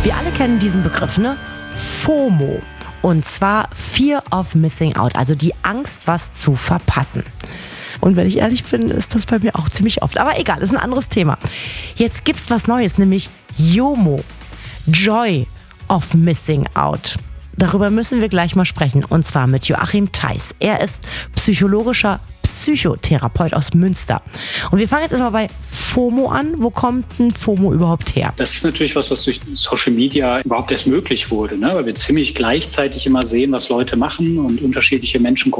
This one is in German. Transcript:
Wir alle kennen diesen Begriff, ne? FOMO. Und zwar Fear of Missing Out, also die Angst, was zu verpassen. Und wenn ich ehrlich bin, ist das bei mir auch ziemlich oft. Aber egal, ist ein anderes Thema. Jetzt gibt's was Neues, nämlich JOMO. Joy of Missing Out. Darüber müssen wir gleich mal sprechen. Und zwar mit Joachim Theis. Er ist psychologischer Psychotherapeut aus Münster. Und wir fangen jetzt erstmal bei FOMO an. Wo kommt ein FOMO überhaupt her? Das ist natürlich was durch Social Media überhaupt erst möglich wurde, ne? Weil wir ziemlich gleichzeitig immer sehen, was Leute machen und unterschiedliche Menschengruppen